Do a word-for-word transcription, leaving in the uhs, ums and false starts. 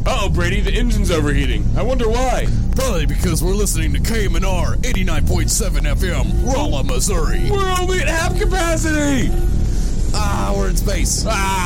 Uh-oh, Brady, the engine's overheating. I wonder why. Probably because we're listening to K M N R eighty-nine point seven F M, Rolla, Missouri. We're only at half capacity. Ah, we're in space. Ah.